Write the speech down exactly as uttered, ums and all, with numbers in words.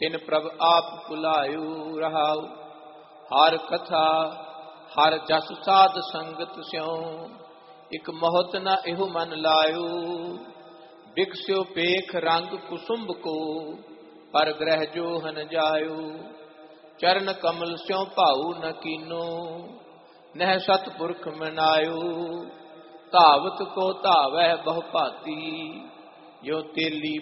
तिन प्रभ आप भुलायु रहाउ। हर कथा हर जस साध संगत स्यों, इक मोहत न इहु मन लायु। बिकस्यो पेख रंग कुसुम्ब को, पर ग्रह जो हन जायु। चरण कमल स्यों भाऊ न कीनो, नह सतपुरख मनायु। धावत को धावै बहु भांति, यो तेली